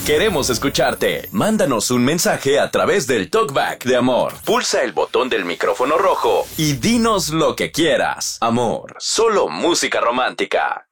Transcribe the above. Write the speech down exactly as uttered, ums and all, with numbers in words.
Queremos escucharte. Mándanos un mensaje a través del TalkBack de Amor. Pulsa el botón del micrófono rojo y dinos lo que quieras. Amor, solo música romántica.